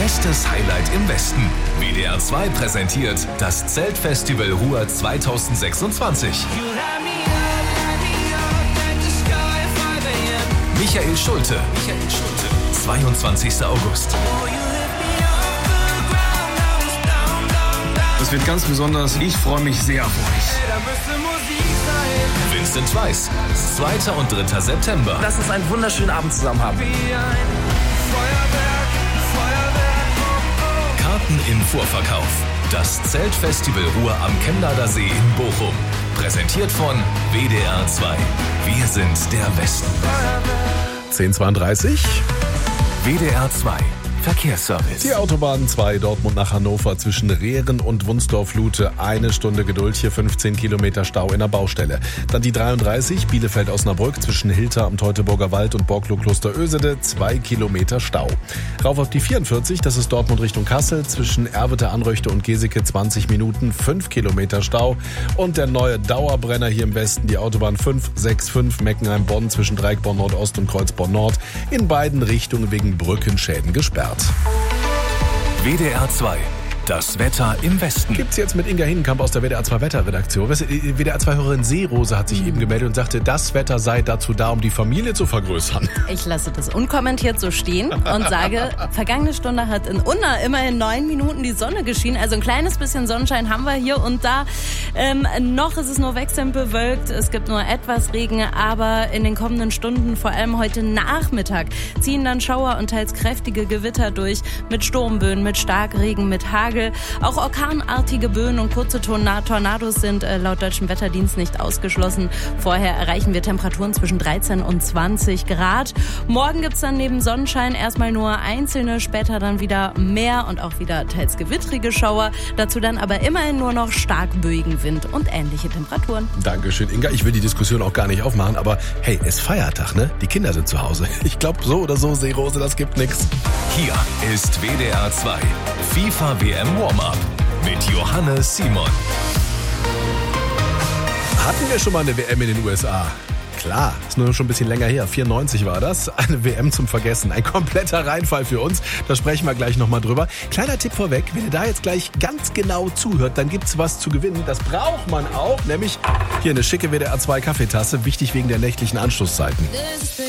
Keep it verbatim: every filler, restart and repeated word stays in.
Bestes Highlight im Westen. W D R zwei präsentiert das Zeltfestival Ruhr zweitausendsechsundzwanzig. Michael Schulte. Michael Schulte. zweiundzwanzigster August. Das wird ganz besonders. Ich freue mich sehr auf euch. Vincent Weiss. zweiter und dritter September. Lass uns einen wunderschönen Abend zusammen haben. Karten im Vorverkauf. Das Zeltfestival Ruhr am Chemnader See in Bochum. Präsentiert von W D R zwei. Wir sind der Westen. zehn Uhr zweiunddreißig. W D R zwei. Verkehrsservice. Die Autobahn zwei Dortmund nach Hannover zwischen Rehren und Wunsdorf-Lute. Eine Stunde Geduld, hier fünfzehn Kilometer Stau in der Baustelle. Dann die dreiunddreißig Bielefeld-Osnabrück zwischen Hilter am Teutoburger Wald und Borklow-Kloster-Ösede. Zwei Kilometer Stau. Rauf auf die vierundvierzig, das ist Dortmund Richtung Kassel. Zwischen Erwete-Anröchte und Geseke zwanzig Minuten, fünf Kilometer Stau. Und der neue Dauerbrenner hier im Westen, die Autobahn fünf sechs fünf Meckenheim-Bonn zwischen Dreieckborn Nordost und Kreuzborn Nord. In beiden Richtungen wegen Brückenschäden gesperrt. W D R zwei. Das Wetter im Westen. Gibt's jetzt mit Inga Hinenkamp aus der W D R zwei Wetterredaktion. Die W D R zwei Hörerin Seerose hat sich eben gemeldet und sagte, das Wetter sei dazu da, um die Familie zu vergrößern. Ich lasse das unkommentiert so stehen und sage, vergangene Stunde hat in Unna immerhin neun Minuten die Sonne geschienen. Also ein kleines bisschen Sonnenschein haben wir hier und da. Ähm, noch ist es nur wechselnd bewölkt. Es gibt nur etwas Regen, aber in den kommenden Stunden, vor allem heute Nachmittag, ziehen dann Schauer und teils kräftige Gewitter durch mit Sturmböen, mit Starkregen, mit Hagel. Auch orkanartige Böen und kurze Tornados sind äh, laut deutschem Wetterdienst nicht ausgeschlossen. Vorher erreichen wir Temperaturen zwischen dreizehn und zwanzig Grad. Morgen gibt's dann neben Sonnenschein erstmal nur einzelne, später dann wieder mehr und auch wieder teils gewittrige Schauer. Dazu dann aber immerhin nur noch stark böigen Wind und ähnliche Temperaturen. Dankeschön, Inga. Ich will die Diskussion auch gar nicht aufmachen, aber hey, es ist Feiertag, ne? Die Kinder sind zu Hause. Ich glaube, so oder so, Seerose, das gibt nix. Hier ist W D R zwei. FIFA W M Warm-Up mit Johannes Simon. Hatten wir schon mal eine W M in den U S A? Klar, ist nur schon ein bisschen länger her. vierundneunzig war das. Eine W M zum Vergessen. Ein kompletter Reinfall für uns. Da sprechen wir gleich nochmal drüber. Kleiner Tipp vorweg, wenn ihr da jetzt gleich ganz genau zuhört, dann gibt's was zu gewinnen. Das braucht man auch, nämlich hier eine schicke W D R zwei Kaffeetasse. Wichtig wegen der nächtlichen Anschlusszeiten.